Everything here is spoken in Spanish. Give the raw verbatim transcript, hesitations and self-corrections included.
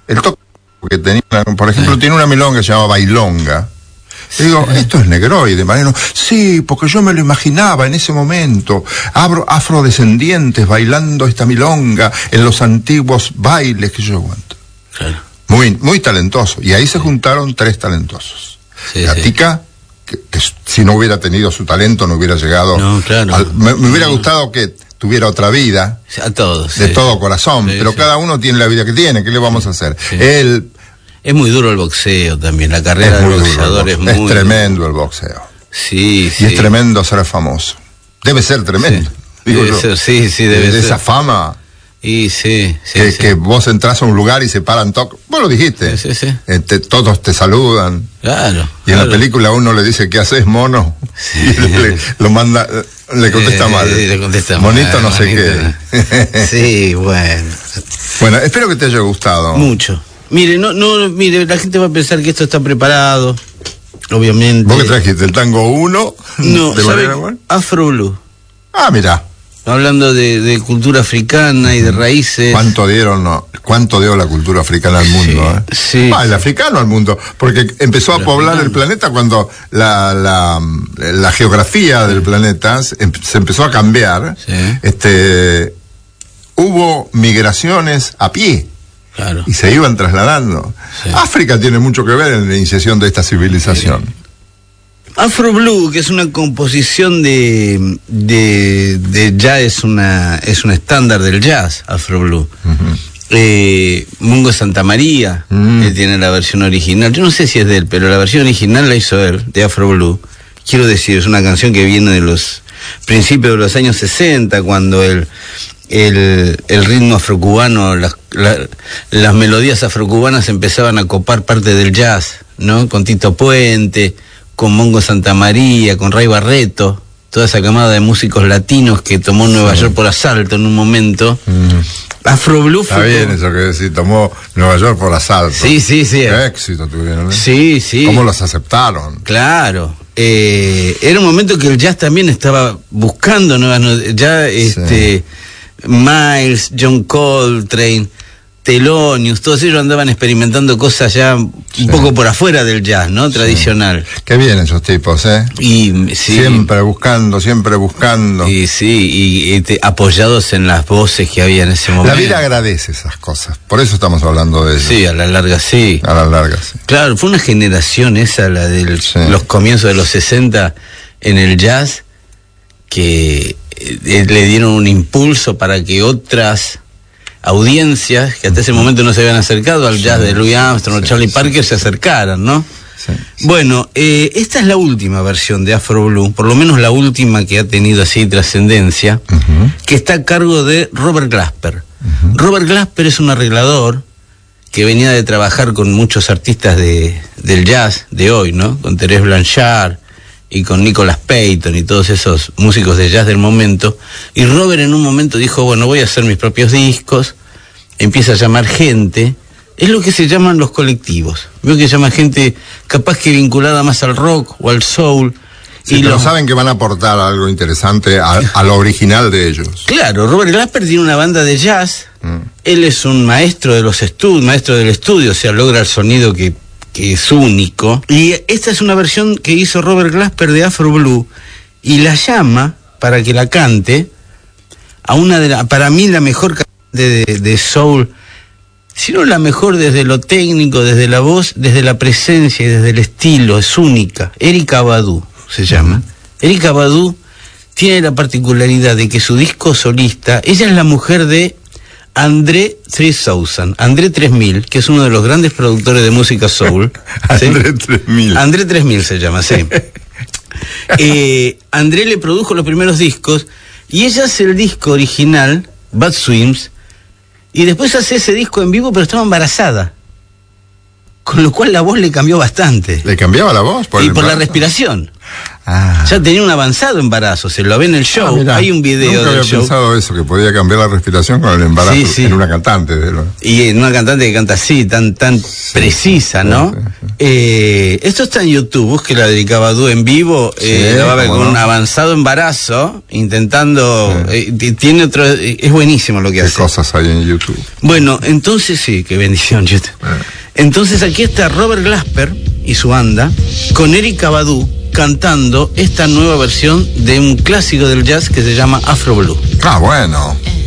el toque que tenía, por ejemplo, sí. tiene una milonga que se llama Bailonga. Y digo, sí. esto es negroide, Mariano. Sí, porque yo me lo imaginaba en ese momento, abro, afrodescendientes bailando esta milonga en los antiguos bailes que yo aguanto. Claro. Muy, muy talentoso. Y ahí se juntaron tres talentosos. Sí, Gatica, sí. que, que si no hubiera tenido su talento no hubiera llegado. No, claro. Al, me, me hubiera no. gustado que tuviera otra vida. A todos. De sí. todo corazón. Sí, pero sí. cada uno tiene la vida que tiene. ¿Qué le vamos a hacer? Sí. Él. Es muy duro el boxeo también, la carrera del boxeador es muy... Es tremendo el boxeo. Sí, y sí. es tremendo ser famoso. Debe ser tremendo. Sí, digo debe yo. ser, sí, sí, debe de ser. Esa fama. Y sí, sí, que, sí. que vos entras a un lugar y se paran todos. Vos lo dijiste. Sí, sí, sí. Eh, te, todos te saludan. Claro. Y claro. en la película uno le dice, ¿qué haces, mono? Sí. Y le, lo manda, le contesta eh, mal. Le contesta Monito mal, no sé monito. qué. Sí, bueno. Bueno, espero que te haya gustado. Mucho. Mire, no, no, mire, la gente va a pensar que esto está preparado, obviamente. ¿Vos qué trajiste? ¿El tango uno? No, de ¿sabe? manera, Afro Blue. Ah, mirá. Hablando de, de cultura africana y de raíces. ¿Cuánto dieron, no? ¿Cuánto dio la cultura africana al mundo? Sí, eh? sí. Ah, el africano al mundo, porque empezó el a poblar africano. el planeta cuando la, la, la geografía del planeta se empezó a cambiar. Sí. Este, hubo migraciones a pie. Claro. Y se iban trasladando. Sí. África tiene mucho que ver en la iniciación de esta civilización. Sí. Afro Blue, que es una composición de, de, de ya es una es un estándar del jazz, Afro Blue. Uh-huh. eh, Mungo Santamaría uh-huh. él tiene la versión original. Yo no sé si es de él, pero la versión original la hizo él, de Afro Blue. Quiero decir, es una canción que viene de los principios de los años sesenta, cuando el El, el ritmo afrocubano, las, la, las melodías afrocubanas empezaban a copar parte del jazz, ¿no? Con Tito Puente, con Mongo Santamaría, con Ray Barreto, toda esa camada de músicos latinos que tomó Nueva sí. York por asalto en un momento. Mm. Afro Blue Está fue bien como... eso que decís, tomó Nueva York por asalto. Sí, sí, sí. Qué éxito tuvieron, ¿eh? Sí, sí. ¿Cómo los aceptaron? Claro. Eh, era un momento que el jazz también estaba buscando nuevas... Ya, este... Sí. Miles, John Coltrane, Thelonious, todos ellos andaban experimentando cosas ya un sí. poco por afuera del jazz, ¿no? Tradicional. Sí. Qué bien esos tipos, ¿eh? Y, sí. Siempre buscando, siempre buscando. Y sí, y, y te, apoyados en las voces que había en ese momento. La vida agradece esas cosas, por eso estamos hablando de eso. Sí, a la larga sí. A la larga sí. Claro, fue una generación esa, la de sí. los comienzos de los sesenta en el jazz, que eh, le dieron un impulso para que otras audiencias que hasta ese momento no se habían acercado al jazz sí, de Louis Armstrong sí, o Charlie sí, Parker sí. se acercaran, ¿no? Sí, sí. Bueno, eh, esta es la última versión de Afro Blue, por lo menos la última que ha tenido así trascendencia, uh-huh. que está a cargo de Robert Glasper. Uh-huh. Robert Glasper es un arreglador que venía de trabajar con muchos artistas de, del jazz de hoy, ¿no? Con Thérèse Blanchard y con Nicholas Payton y todos esos músicos de jazz del momento. Y Robert en un momento dijo, bueno, voy a hacer mis propios discos. Empieza a llamar gente. Es lo que se llaman los colectivos. Veo que llama gente capaz que vinculada más al rock o al soul. Sí, y pero lo... saben que van a aportar algo interesante a, a lo original de ellos. Claro, Robert Glasper tiene una banda de jazz. Mm. Él es un maestro de los estudios, maestro del estudio, o sea, logra el sonido que, que es único. Y esta es una versión que hizo Robert Glasper de Afro Blue y la llama para que la cante a una de la, para mí la mejor cantante de, de soul, sino la mejor desde lo técnico, desde la voz, desde la presencia y desde el estilo, es única. Erykah Badu se llama. Uh-huh. Erykah Badu tiene la particularidad de que su disco solista, ella es la mujer de André tres mil, André tres mil, que es uno de los grandes productores de música soul. ¿Sí? André tres mil. André tres mil se llama, sí. eh, André le produjo los primeros discos y ella hace el disco original, Bad Swims, y después hace ese disco en vivo, pero estaba embarazada. Con lo cual la voz le cambió bastante. ¿Le cambiaba la voz? Por y por la respiración. Ah. Ya tenía un avanzado embarazo, se lo ve en el show, ah, mirá, hay un video nunca del había show. pensado eso, que podía cambiar la respiración con el embarazo, sí, sí. En una cantante. De lo... Y en una cantante que canta así, tan tan sí, precisa, ¿no? Sí, sí, sí. Eh, esto está en YouTube, búsquela de Cavadú en vivo, sí, eh, lo va a ver con no? un avanzado embarazo, intentando, sí. eh, tiene otro, eh, es buenísimo lo que ¿Qué hace. ¿Qué cosas hay en YouTube? Bueno, entonces sí, qué bendición YouTube. Eh. Entonces aquí está Robert Glasper y su banda, con Erykah Badu, cantando esta nueva versión de un clásico del jazz que se llama Afro Blue. Ah, bueno.